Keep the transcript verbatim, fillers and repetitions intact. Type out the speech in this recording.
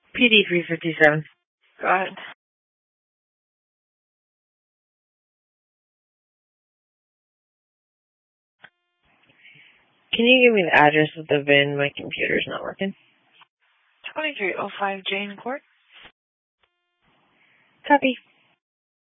P D three fifty-seven. Go ahead. Can you give me the address of the V I N? My computer's not working. twenty-three oh five Jane Court. Copy.